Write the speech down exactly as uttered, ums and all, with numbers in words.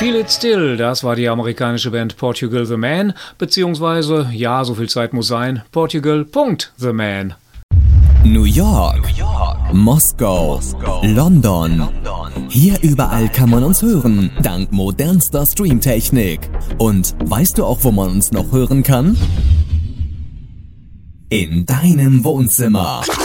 Feel It Still, das war die amerikanische Band Portugal the Man, beziehungsweise, ja, so viel Zeit muss sein, Portugal the Man. New York, New York. Moskau, Moskau. London. London. Hier überall kann man uns hören, dank modernster Streamtechnik. Und weißt du auch, wo man uns noch hören kann? In deinem Wohnzimmer.